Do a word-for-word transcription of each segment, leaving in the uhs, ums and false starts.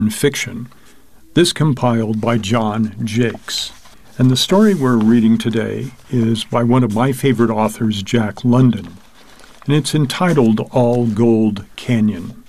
fiction. This compiled by John Jakes. And the story we're reading today is by one of my favorite authors, Jack London, and it's entitled All Gold Canyon.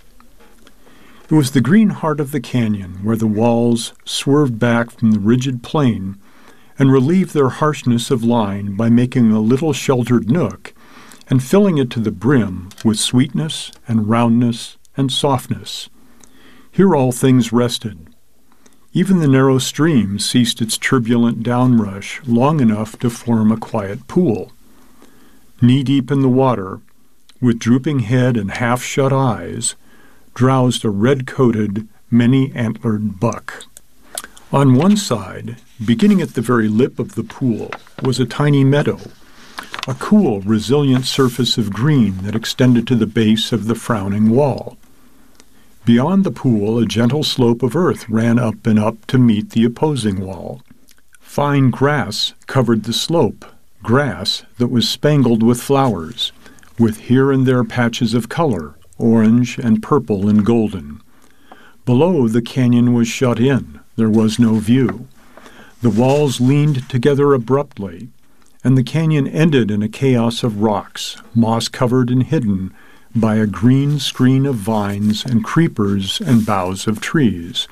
It was the green heart of the canyon where the walls swerved back from the rigid plain and relieved their harshness of line by making a little sheltered nook and filling it to the brim with sweetness and roundness and softness. Here all things rested. Even the narrow stream ceased its turbulent downrush long enough to form a quiet pool. Knee-deep in the water, with drooping head and half-shut eyes, drowsed a red-coated, many-antlered buck. On one side, beginning at the very lip of the pool, was a tiny meadow, a cool, resilient surface of green that extended to the base of the frowning wall. Beyond the pool, a gentle slope of earth ran up and up to meet the opposing wall. Fine grass covered the slope, grass that was spangled with flowers, with here and there patches of color, orange and purple and golden. Below, the canyon was shut in. There was no view. The walls leaned together abruptly, and the canyon ended in a chaos of rocks, moss-covered and hidden by a green screen of vines and creepers and boughs of trees.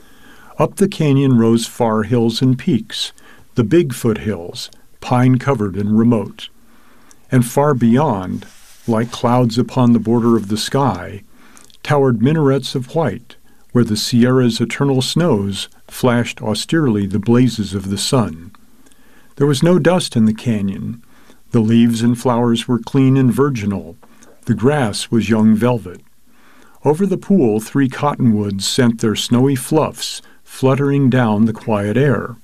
Up the canyon rose far hills and peaks, the big foothills, pine-covered and remote. And far beyond, like clouds upon the border of the sky, towered minarets of white, where the Sierra's eternal snows flashed austerely the blazes of the sun. There was no dust in the canyon. The leaves and flowers were clean and virginal. The grass was young velvet. Over the pool, three cottonwoods sent their snowy fluffs fluttering down the quiet air.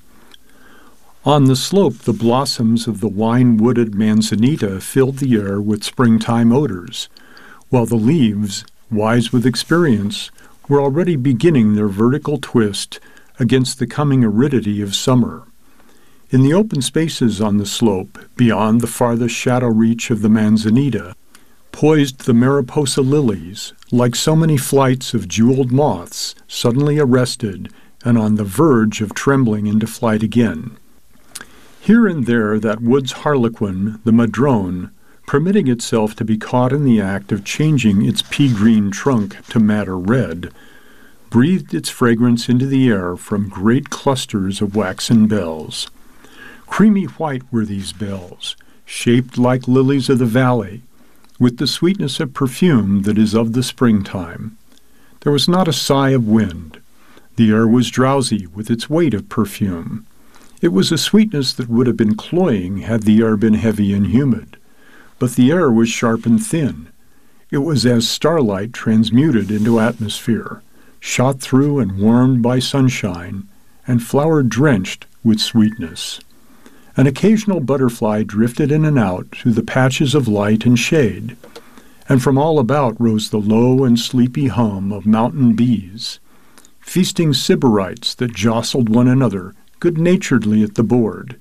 On the slope, the blossoms of the wine-wooded manzanita filled the air with springtime odors, while the leaves, wise with experience, were already beginning their vertical twist against the coming aridity of summer. In the open spaces on the slope, beyond the farthest shadow reach of the manzanita, poised the mariposa lilies, like so many flights of jeweled moths suddenly arrested and on the verge of trembling into flight again. Here and there that wood's harlequin, the madrone, permitting itself to be caught in the act of changing its pea-green trunk to madder red, breathed its fragrance into the air from great clusters of waxen bells. Creamy white were these bells, shaped like lilies of the valley, with the sweetness of perfume that is of the springtime. There was not a sigh of wind. The air was drowsy with its weight of perfume. It was a sweetness that would have been cloying had the air been heavy and humid. But the air was sharp and thin. It was as starlight transmuted into atmosphere, shot through and warmed by sunshine, and flower-drenched with sweetness. An occasional butterfly drifted in and out through the patches of light and shade, and from all about rose the low and sleepy hum of mountain bees, feasting sybarites that jostled one another good-naturedly at the board,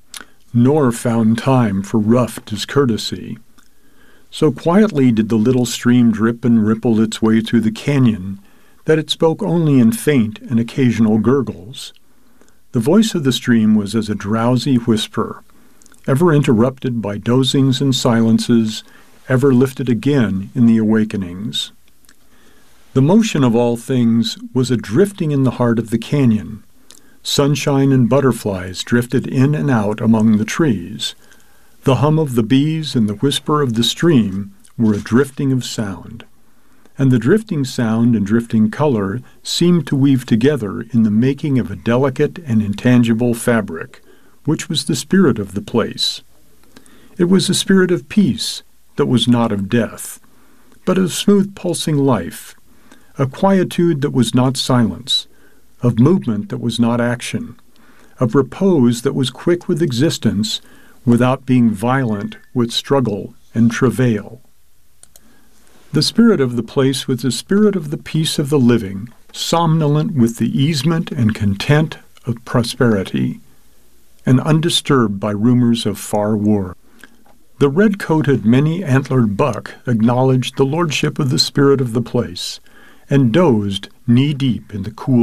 nor found time for rough discourtesy. So quietly did the little stream drip and ripple its way through the canyon that it spoke only in faint and occasional gurgles. The voice of the stream was as a drowsy whisper, ever interrupted by dozings and silences, ever lifted again in the awakenings. The motion of all things was a drifting in the heart of the canyon. Sunshine and butterflies drifted in and out among the trees. The hum of the bees and the whisper of the stream were a drifting of sound. And the drifting sound and drifting color seemed to weave together in the making of a delicate and intangible fabric, which was the spirit of the place. It was a spirit of peace that was not of death, but of smooth pulsing life, a quietude that was not silence, of movement that was not action, of repose that was quick with existence without being violent with struggle and travail. The spirit of the place was the spirit of the peace of the living, somnolent with the easement and content of prosperity, and undisturbed by rumors of far war. The red-coated, many-antlered buck acknowledged the lordship of the spirit of the place, and dozed knee-deep in the cool